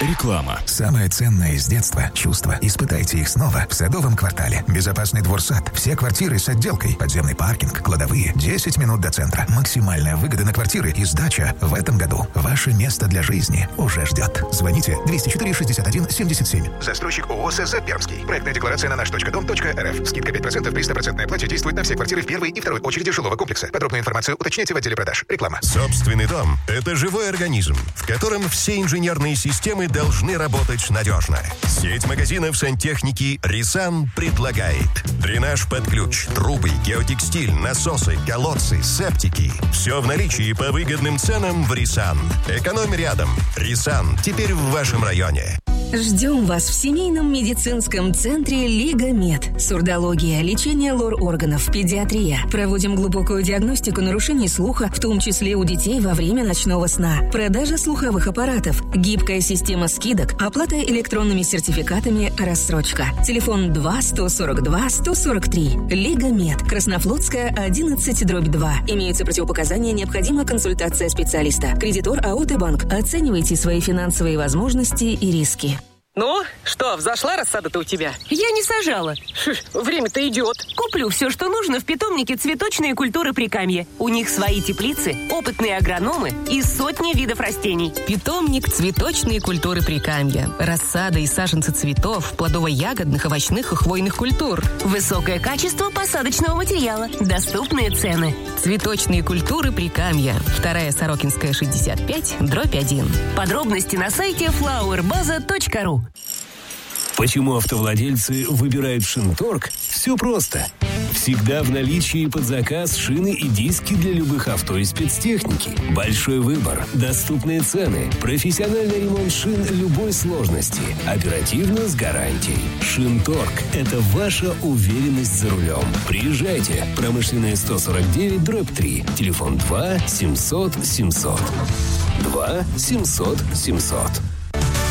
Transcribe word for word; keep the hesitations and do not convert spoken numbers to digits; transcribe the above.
Реклама. Самое ценное из детства – чувства. Испытайте их снова в Садовом квартале. Безопасный двор-сад. Все квартиры с отделкой. Подземный паркинг, кладовые. десять минут до центра. Максимальная выгода на квартиры и сдача в этом году. Ваше место для жизни уже ждет. Звоните двести четыре шестьдесят один семьдесят семь. Застройщик ООО СЗ Пермский. Проектная декларация на наш точка дом точка эр эф. Скидка пять процентов при сто процентной оплате действует на все квартиры в первой и второй очереди жилого комплекса. Подробную информацию уточняйте в отделе продаж. Реклама. Собственный дом – это живой организм, в котором все инженерные системы должны работать надежно. Сеть магазинов сантехники «Рисан» предлагает дренаж под ключ, трубы, геотекстиль, насосы, колодцы, септики. Все в наличии по выгодным ценам в «Рисан». Экономь рядом. «Рисан» теперь в вашем районе. Ждем вас в семейном медицинском центре «Лига Мед». Сурдология, лечение лор-органов, педиатрия. Проводим глубокую диагностику нарушений слуха, в том числе у детей во время ночного сна. Продажа слуховых аппаратов, гибкая система скидок, оплата электронными сертификатами, рассрочка. Телефон два сто сорок два сто сорок три. «Лига Мед». Краснофлотская, одиннадцать, дробь два. Имеются противопоказания, необходима консультация специалиста. Кредитор АО «Т-банк». Оценивайте свои финансовые возможности и риски. Ну, что, взошла рассада-то у тебя? Я не сажала. Шиш, время-то идет. Куплю все, что нужно в питомнике «Цветочные культуры Прикамья». У них свои теплицы, опытные агрономы и сотни видов растений. Питомник «Цветочные культуры Прикамья». Рассада и саженцы цветов, плодово-ягодных, овощных и хвойных культур. Высокое качество посадочного материала. Доступные цены. «Цветочные культуры Прикамья». Вторая Сорокинская, шестьдесят пять, дробь один. Подробности на сайте флауэрбаза точка ру. Почему автовладельцы выбирают Шинторг? Все просто. Всегда в наличии под заказ шины и диски для любых авто и спецтехники. Большой выбор, доступные цены, профессиональный ремонт шин любой сложности, оперативно с гарантией. Шинторг – это ваша уверенность за рулем. Приезжайте. Промышленная сто сорок девять, дробь три. Телефон два семьсот семьсот. два семьсот семьсот.